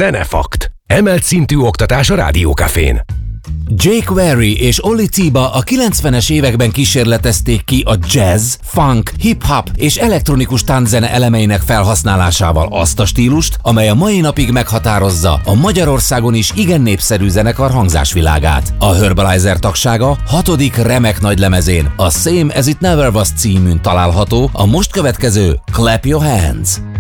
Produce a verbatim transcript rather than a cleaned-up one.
Zenefakt. Emelt szintű oktatás a Rádiókafén. Jake Weary és Olli Ciba a kilencvenes években kísérletezték ki a jazz, funk, hip-hop és elektronikus tánczene elemeinek felhasználásával azt a stílust, amely a mai napig meghatározza a Magyarországon is igen népszerű zenekar hangzásvilágát. A Herbalizer tagsága hatodik remek nagylemezén, a Same As It Never Was címűn található a most következő Clap Your Hands.